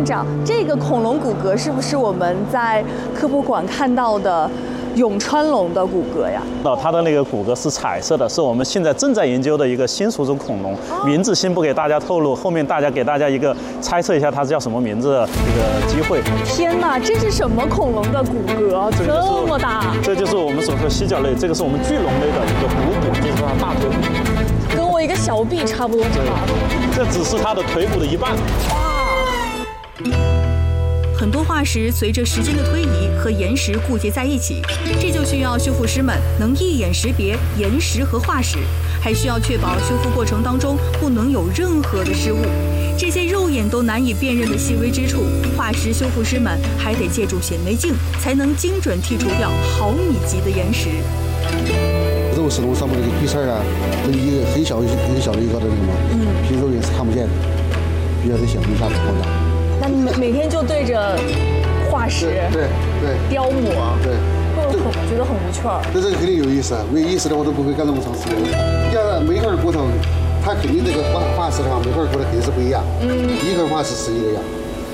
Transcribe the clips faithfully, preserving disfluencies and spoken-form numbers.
长，这个恐龙骨骼是不是我们在科博馆看到的永川龙的骨骼呀？ 那它的那个骨骼是彩色的，是我们现在正在研究的一个新属种恐龙，名字先不给大家透露，后面大家给大家一个猜测一下它叫什么名字的一个机会。 天哪，这是什么恐龙的骨骼？这, 这么大！ 这就是我们所说犀角类，这个是我们巨龙类的一个骨骨，这是它大腿骨， 跟我一个小臂差不多长。 这只是它的腿骨的一半。 很多化石随着时间的推移和岩石固结在一起，这就需要修复师们能一眼识别岩石和化石，还需要确保修复过程当中不能有任何的失误。这些肉眼都难以辨认的细微之处，化石修复师们还得借助显微镜，才能精准剔除掉毫米级的岩石。 肉石龙上面那个皮刺啊，跟一个很小很小的一个的那个嘛，嗯，平时眼是看不见的，必须得显微下去放大。 那你每每天就对着化石对对雕磨， 对， 会很觉得很无趣儿。 这这个肯定有意思，没意思的我都不会干那么长时间。第二，每块骨头，它肯定这个化化石的话，每块骨头肯定是不一样。嗯，一块化石是一个样。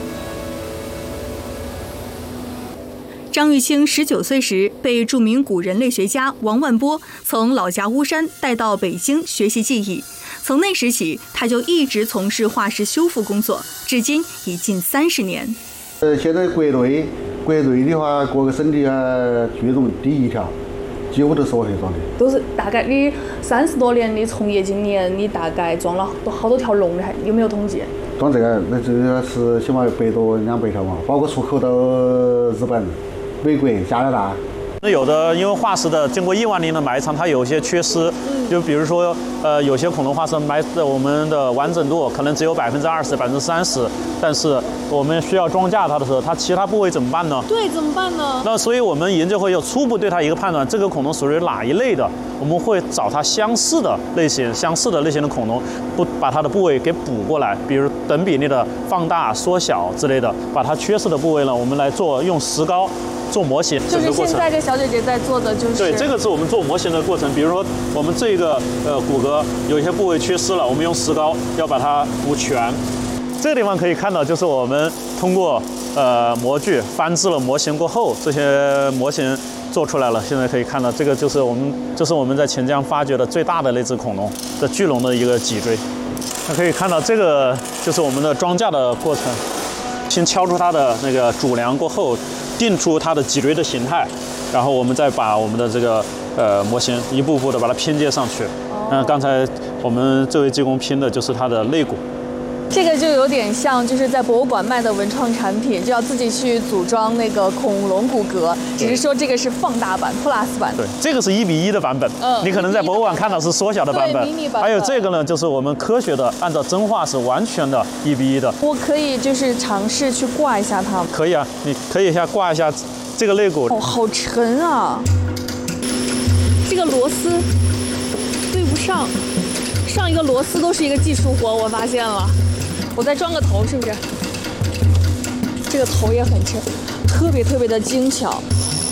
张玉清十九岁时被著名古人类学家王万波从老家巫山带到北京学习技艺。从那时起，他就一直从事化石修复工作，至今已近三十年。 呃，现在国内国内的话，各个省的啊巨龙第一条，几乎都是我去装的。 都是大概你三十多年的从业经验，你大概装了好多条龙的，还有没有统计？ 装这个，那这个是起码有百多两百条嘛，包括出口到日本、美国、加拿大。 那有的因为化石的经过亿万年的埋藏，它有些缺失，就比如说，呃，有些恐龙化石埋的我们的完整度可能只有百分之二十、百分之三十，但是我们需要装架它的时候，它其他部位怎么办呢？ 对，怎么办呢？ 那所以我们研究会有初步对它一个判断，这个恐龙属于哪一类的，我们会找它相似的类型、相似的类型的恐龙，不把它的部位给补过来，比如等比例的放大、缩小之类的，把它缺失的部位呢，我们来做用石膏。做模型， 就是现在这小姐姐在做的就是对，这个是我们做模型的过程。比如说，我们这个呃骨骼有一些部位缺失了，我们用石膏要把它补全。这个地方可以看到，就是我们通过呃模具翻制了模型过后，这些模型做出来了。现在可以看到，这个就是我们就是我们在钱江发掘的最大的那只恐龙的巨龙的一个脊椎。那可以看到，这个就是我们的装架的过程。先敲出它的那个主梁过后，定出它的脊椎的形态，然后我们再把我们的这个呃模型一步步的把它拼接上去。嗯、呃，刚才我们这位技工拼的就是它的肋骨。 这个就有点像就是在博物馆卖的文创产品，就要自己去组装那个恐龙骨骼，只是说这个是放大版 Plus 版。 对，这个是一比一的版本。嗯，你可能在博物馆看到是缩小的版本。 对，迷你版本。 还有这个呢，就是我们科学的按照真化是完全的一比一的。 我可以就是尝试去挂一下它吗？ 可以啊，你可以下挂一下这个肋骨。 哦，好沉啊！这个螺丝对不上，上一个螺丝都是一个技术活，我发现了。我再装个头，是不是？这个头也很沉，特别特别的精巧。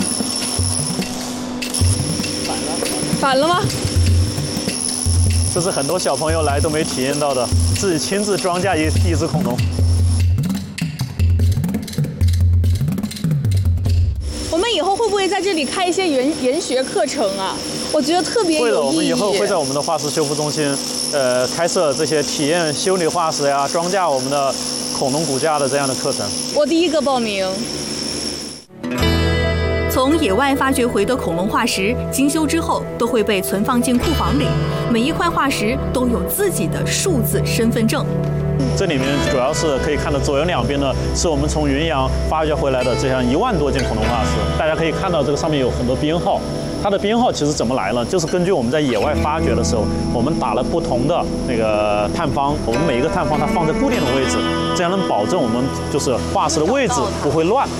反了，反了吗？ 这是很多小朋友来都没体验到的，自己亲自装架一一只恐龙。 我们以后会不会在这里开一些研研学课程啊？我觉得特别有意义。 会的，我们以后会在我们的化石修复中心，呃，开设这些体验修理化石呀、装架我们的恐龙骨架的这样的课程。 我第一个报名。 从野外发掘回的恐龙化石，精修之后都会被存放进库房里，每一块化石都有自己的数字身份证。 这里面主要是可以看到左右两边呢，是我们从云阳发掘回来的这样一万多件恐龙化石。大家可以看到这个上面有很多编号，它的编号其实怎么来呢？就是根据我们在野外发掘的时候，我们打了不同的那个探方，我们每一个探方它放在固定的位置，这样能保证我们就是化石的位置不会乱。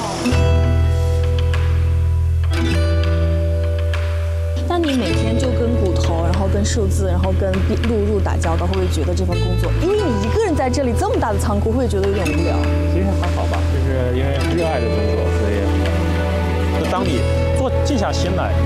当你每天就跟骨头，然后跟数字，然后跟录入打交道，会不会觉得这份工作，因为你一个人在这里这么大的仓库，会不会觉得有点无聊？ 其实还好吧，就是因为热爱的工作，所以。 就当你做静下心来。